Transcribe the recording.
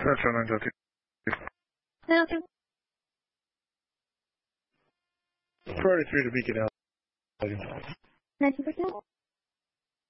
Central 9.2. Priority 3 to Beacon Alley. 19%.